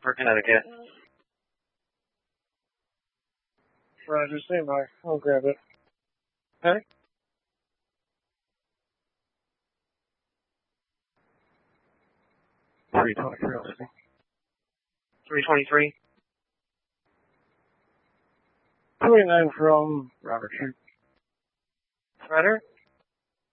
for Connecticut. Roger, stand by. I'll grab it. Okay? 323, I'll see. 323. 29 from Robert Street. Ryder?